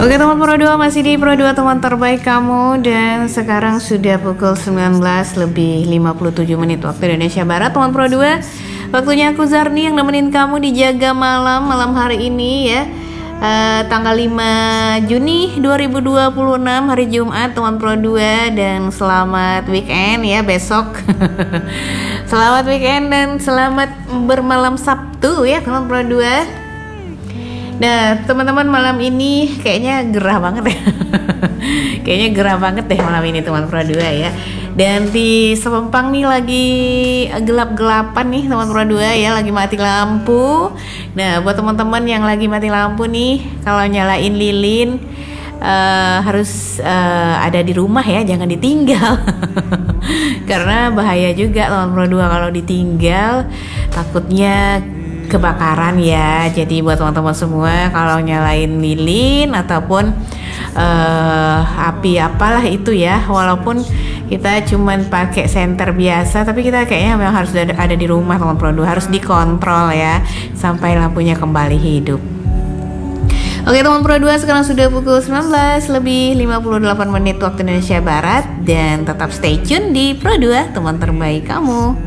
Oke teman Pro 2, masih di Pro 2 teman terbaik kamu. Dan sekarang sudah pukul 19 lebih 57 menit waktu Indonesia Barat teman Pro 2. Waktunya aku Zarni yang nemenin kamu di Jaga Malam hari ini ya, tanggal 5 Juni 2026 hari Jumat teman Pro 2. Dan selamat weekend ya besok. Selamat weekend dan selamat bermalam Sabtu ya teman Pro 2. Nah teman-teman, malam ini kayaknya gerah banget ya. Kayaknya gerah banget deh malam ini teman Pro 2 ya. Dan di Sepempang nih lagi gelap-gelapan nih teman Pro 2 ya, lagi mati lampu. Nah buat teman-teman yang lagi mati lampu nih, kalau nyalain lilin harus ada di rumah ya, jangan ditinggal. Karena bahaya juga teman Pro 2 kalau ditinggal, takutnya kebakaran ya. Jadi buat teman-teman semua, kalau nyalain lilin ataupun api apalah itu ya, walaupun kita cuman pakai senter biasa, tapi kita kayaknya memang harus ada di rumah teman Pro 2, harus dikontrol ya sampai lampunya kembali hidup. Oke teman Pro 2, sekarang sudah pukul 19 lebih 58 menit waktu Indonesia Barat. Dan tetap stay tune di Pro 2 teman terbaik kamu.